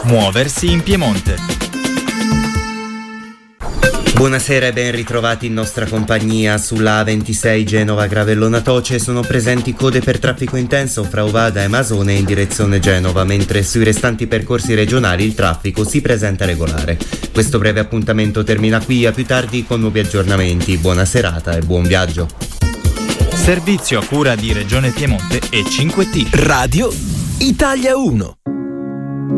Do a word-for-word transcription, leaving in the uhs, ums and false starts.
Muoversi in Piemonte. Buonasera e ben ritrovati in nostra compagnia. Sulla A ventisei Genova-Gravellona Toce sono presenti code per traffico intenso fra Uvada e Masone in direzione Genova, mentre sui restanti percorsi regionali il traffico si presenta regolare. Questo breve appuntamento termina qui, a più tardi con nuovi aggiornamenti. Buona serata e buon viaggio. Servizio a cura di Regione Piemonte e cinque T. Radio Italia uno.